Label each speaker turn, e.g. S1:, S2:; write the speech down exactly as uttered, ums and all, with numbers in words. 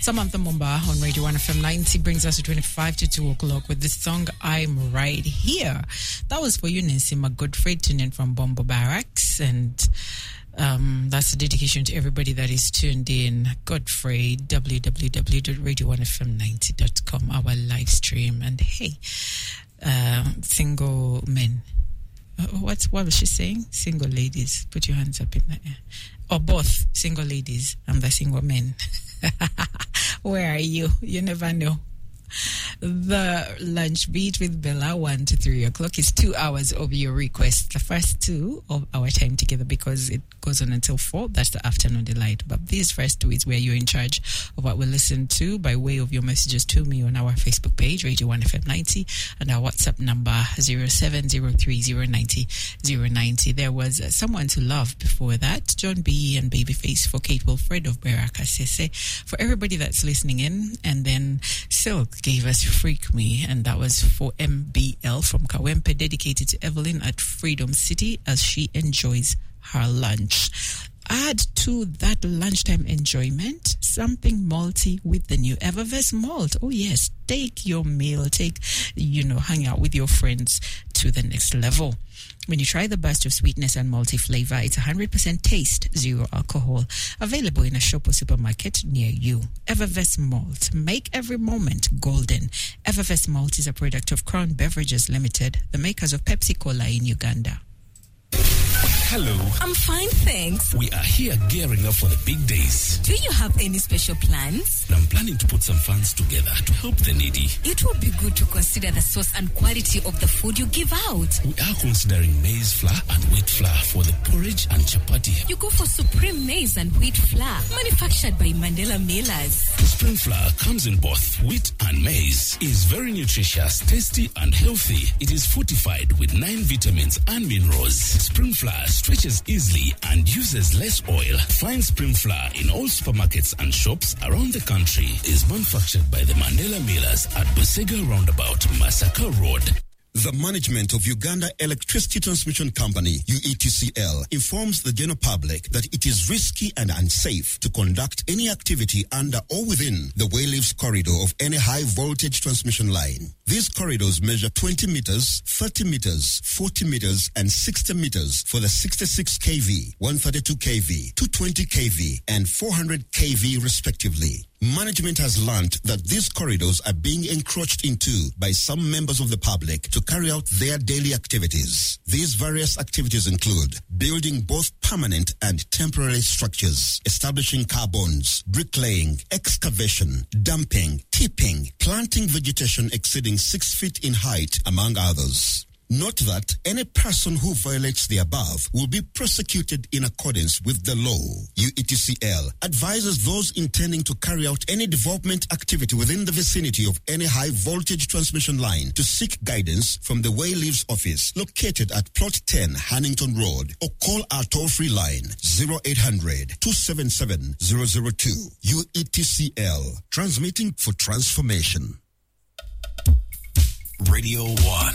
S1: Samantha Mumba on Radio one F M ninety brings us to twenty-five to two o'clock with the song I'm Right Here. That was for you, Nsima Godfrey, tuned in from Bombo Barracks, and um, that's a dedication to everybody that is tuned in. Godfrey, w w w dot radio one f m ninety dot com, our live stream. And hey, uh, single men. Uh, what's what was she saying? Single ladies, put your hands up in the air. Or both, single ladies and the single men. Where are you? You never know. The lunch beat with Bella, one to three o'clock, is two hours of your request. The first two of our time together, because it goes on until four. That's the afternoon delight. But these first two is where you're in charge of what we listen to by way of your messages to me on our Facebook page, Radio one F M ninety, and our WhatsApp number zero seven zero three zero nine zero zero nine zero. There was uh, Someone to Love before that, John B. and Babyface for Kate Wilfred of Baraka Sese. For everybody that's listening in, and then Silk gave us Freak Me, and that was for M B L from Kawempe, dedicated to Evelyn at Freedom City as she enjoys her lunch. Add to that lunchtime enjoyment something malty with the new Evervest malt. Oh yes, take your meal, take, you know, hang out with your friends to the next level. When you try the burst of sweetness and malty flavor, it's one hundred percent taste, zero alcohol. Available in a shop or supermarket near you. Evervest Malt. Make every moment golden. Evervest Malt is a product of Crown Beverages Limited, the makers of Pepsi Cola in Uganda.
S2: Hello.
S3: I'm fine, thanks.
S2: We are here gearing up for the big days.
S3: Do you have any special plans?
S2: I'm planning to put some funds together to help the needy.
S3: It would be good to consider the source and quality of the food you give out.
S2: We are considering maize flour and wheat flour for the porridge and chapati.
S3: You go for Supreme Maize and Wheat Flour, manufactured by Mandela Millers.
S2: Supreme flour comes in both wheat and maize. It is very nutritious, tasty and healthy. It is fortified with nine vitamins and minerals. Spring flour stretches easily and uses less oil. Find Spring flour in all supermarkets and shops around the country. It is manufactured by the Mandela Millers at Busega Roundabout, Masaka Road.
S4: The management of Uganda Electricity Transmission Company, U E T C L, informs the general public that it is risky and unsafe to conduct any activity under or within the Wayleaves corridor of any high-voltage transmission line. These corridors measure twenty meters, thirty meters, forty meters, and sixty meters for the sixty-six kilovolt, one thirty-two kilovolt, two twenty kilovolt, and four hundred kilovolt respectively. Management has learned that these corridors are being encroached into by some members of the public to carry out their daily activities. These various activities include building both permanent and temporary structures, establishing car bonds, bricklaying, excavation, dumping, tipping, planting vegetation exceeding six feet in height, among others. Note that any person who violates the above will be prosecuted in accordance with the law. U E T C L advises those intending to carry out any development activity within the vicinity of any high-voltage transmission line to seek guidance from the Wayleaves office located at Plot ten, Hannington Road, or call our toll-free line zero eight hundred, two seven seven, zero zero two. U E T C L, transmitting for transformation.
S2: Radio one.